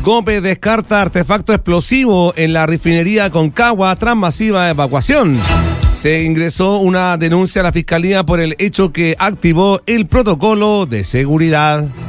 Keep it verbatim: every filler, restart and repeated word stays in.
Gope descarta artefacto explosivo en la refinería Concagua tras masiva evacuación. Se ingresó una denuncia a la Fiscalía por el hecho que activó el protocolo de seguridad.